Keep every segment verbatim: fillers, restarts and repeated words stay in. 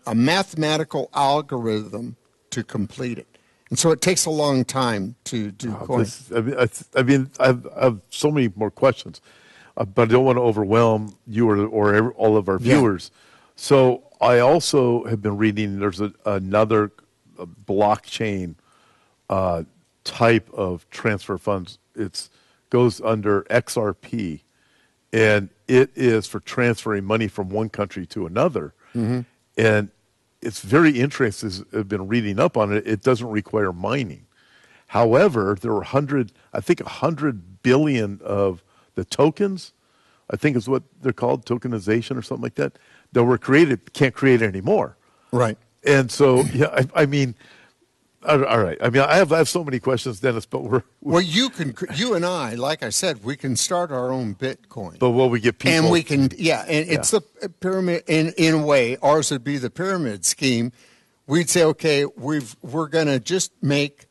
a mathematical algorithm to complete it. And so it takes a long time to do Oh, coin. this, I mean, I, I, mean I, have, I have so many more questions, uh, but I don't want to overwhelm you or, or every, all of our Yeah. viewers. So I also have been reading there's a, another uh, blockchain uh, type of transfer funds. It goes under X R P, and it is for transferring money from one country to another. Mm-hmm. And it's very interesting. I've been reading up on it. It doesn't require mining. However, there were one hundred, I think one hundred billion of the tokens, I think is what they're called, tokenization or something like that, that were created, can't create anymore. Right. And so, yeah, I, I mean, all right. I mean, I have I have so many questions, Dennis, but we're, we're Well, you can, you and I, like I said, we can start our own Bitcoin. But will we get people? And we can, yeah, and it's Yeah. the pyramid, in, in a way, ours would be the pyramid scheme. We'd say, okay, we've, we're going to just make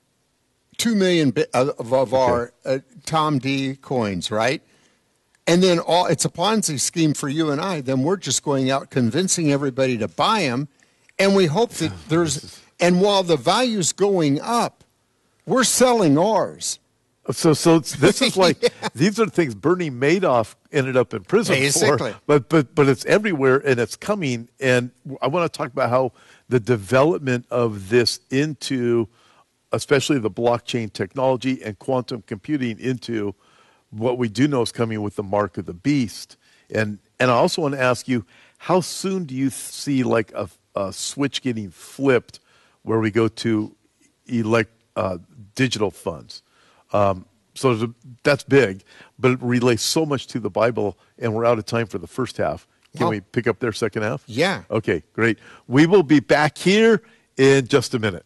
two million bit of, of our uh, Tom D coins, right? And then all it's a Ponzi scheme for you and I. Then we're just going out convincing everybody to buy them, and we hope that there's. And while the value's going up, we're selling ours. So, so it's, this is like Yeah. these are things Bernie Madoff ended up in prison Basically. for. But but but it's everywhere and it's coming. And I want to talk about how the development of this into, especially the blockchain technology and quantum computing, into what we do know is coming with the mark of the beast. And and I also want to ask you, how soon do you see like a, a switch getting flipped, where we go to elect uh, digital funds? Um, so there's a, that's big, but it relates so much to the Bible, and we're out of time for the first half. Can Wow. we pick up their second half? Yeah. Okay, great. We will be back here in just a minute.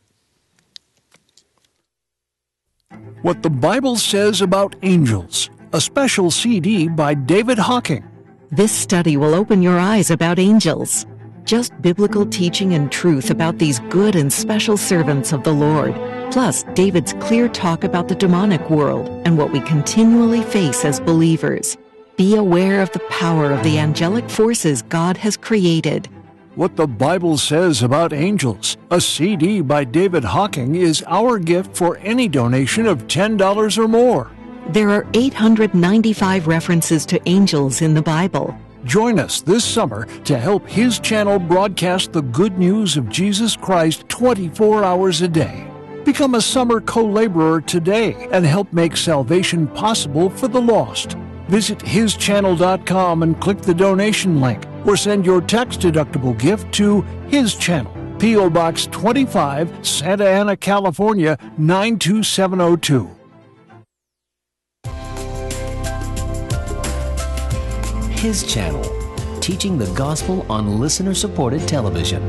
What the Bible Says About Angels, a special C D by David Hawking. This study will open your eyes about angels. Just biblical teaching and truth about these good and special servants of the Lord. Plus, David's clear talk about the demonic world and what we continually face as believers. Be aware of the power of the angelic forces God has created. What the Bible Says About Angels, a C D by David Hawking, is our gift for any donation of ten dollars or more. There are eight hundred ninety-five references to angels in the Bible. Join us this summer to help His channel broadcast the good news of Jesus Christ twenty-four hours a day. Become a summer co-laborer today and help make salvation possible for the lost. Visit his channel dot com and click the donation link, or send your tax-deductible gift to His Channel, P O Box twenty-five, Santa Ana, California, nine two seven oh two. His Channel, teaching the gospel on listener-supported television.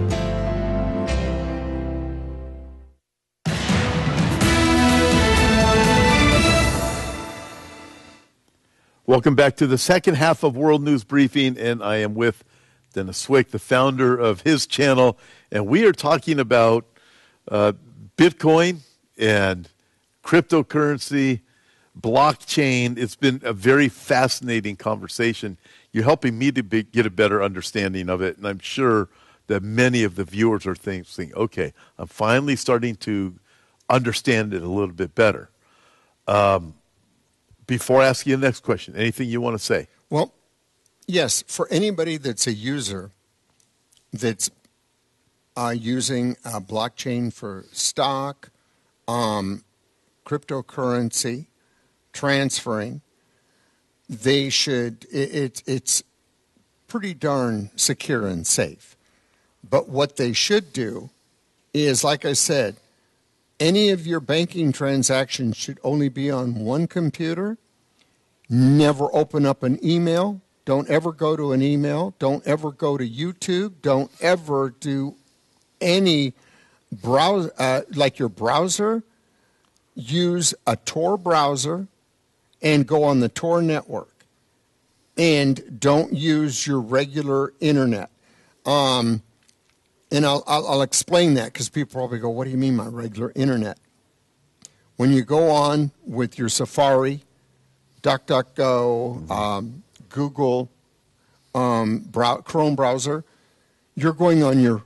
Welcome back to the second half of World News Briefing, and I am with Dennis Swick, the founder of His Channel, and we are talking about uh, Bitcoin and cryptocurrency, blockchain. It's been a very fascinating conversation. You're helping me to be, get a better understanding of it, and I'm sure that many of the viewers are thinking, okay, I'm finally starting to understand it a little bit better. Um, before asking the next question, anything you want to say? Well, yes, for anybody that's a user that's uh, using uh, blockchain for stock, um, cryptocurrency, transferring, they should, it, it, it's pretty darn secure and safe. But what they should do is, like I said, any of your banking transactions should only be on one computer. Never open up an email. Don't ever go to an email. Don't ever go to YouTube. Don't ever do any browse, uh, like your browser. Use a Tor browser and go on the Tor network. And don't use your regular internet. Um, and I'll, I'll, I'll explain that because people probably go, what do you mean my regular internet? When you go on with your Safari, DuckDuckGo, um, Google, um, brow- Chrome browser, you're going on your